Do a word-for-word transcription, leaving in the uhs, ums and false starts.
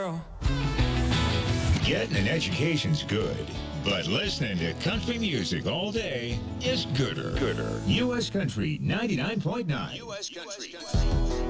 Getting an education's good, but listening to country music all day is gooder. Gooder. U S Country ninety-nine point nine. U S Country.